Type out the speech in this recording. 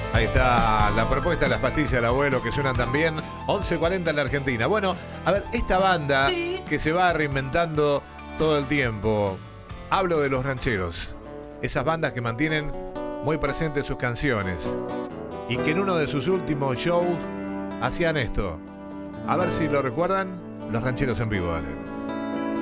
Ahí está la propuesta de las pastillas del abuelo que suenan también 11:40 en la Argentina. Bueno, a ver, esta banda que se va reinventando todo el tiempo. Hablo de los rancheros. Esas bandas que mantienen muy presentes sus canciones. Y que en uno de sus últimos shows hacían esto. A ver si lo recuerdan, los rancheros en vivo. Dale.